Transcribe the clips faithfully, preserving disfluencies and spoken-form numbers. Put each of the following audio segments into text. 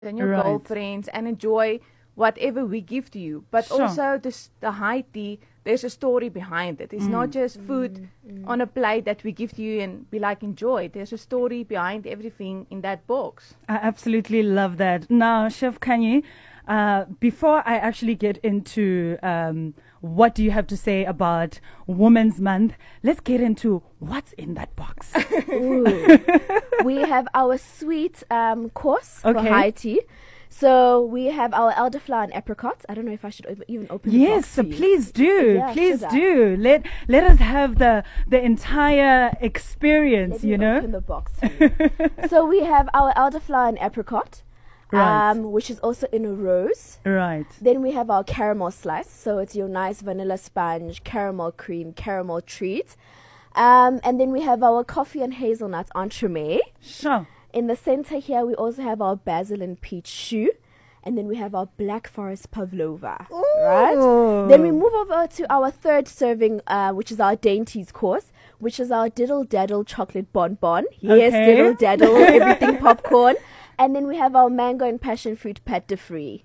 and your Right. girlfriends and enjoy whatever we give to you. But Sure. also this, the high tea, there's a story behind it. It's not just food on a plate that we give to you and be like, enjoy. There's a story behind everything in that box. I absolutely love that. Now, Chef Kanye, uh, before I actually get into um, what do you have to say about Women's Month, let's get into what's in that box. Ooh. We have our sweet um, course for Okay. high tea. So we have our elderflower and apricots. I don't know if I should op- even open the Yes, box so for you. please do. Yeah, please should I? do. Let let us have the the entire experience, Let me you know. open the box for you. So we have our elderflower and apricot, Right. um, which is also in a rose. Right. Then we have our caramel slice. So it's your nice vanilla sponge, caramel cream, caramel treat. Um, and then we have our coffee and hazelnut entremet. Sure. In the center here, we also have our basil and peach choux. And then we have our black forest pavlova. Right? Then we move over to our third serving, uh, which is our dainties course, which is our diddle daddle chocolate bonbon. Yes, Okay. diddle daddle, everything popcorn. And then we have our mango and passion fruit pâte de fruits.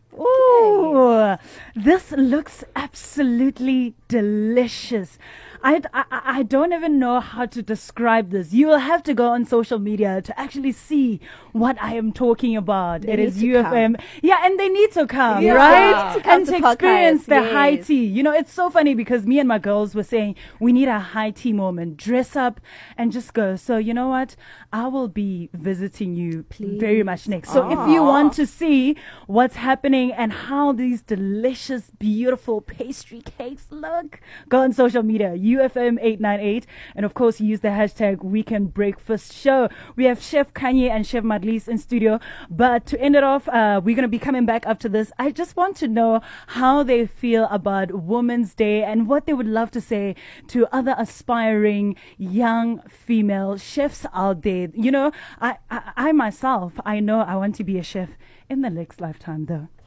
Ooh, this looks absolutely delicious. I, I, I don't even know how to describe this. You will have to go on social media to actually see what I am talking about. They it need is to U F M. Yeah, and they need to come, Yeah. right? They need to come and to to podcast, experience the high yes. tea. You know, it's so funny because me and my girls were saying we need a high tea moment. Dress up and just go. So you know what? I will be visiting you very much next. So if you Aw. want to see what's happening and how these delicious, beautiful pastry cakes look, go on social media, U F M eight nine eight, and of course use the hashtag Weekend Breakfast Show. We have Chef Kanye and Chef Madlis in studio, but to end it off, uh, we're going to be coming back after this. I just want to know how they feel about Women's Day and what they would love to say to other aspiring young female chefs out there. You know, I, I, I myself, I know I want to be a chef in the next lifetime though.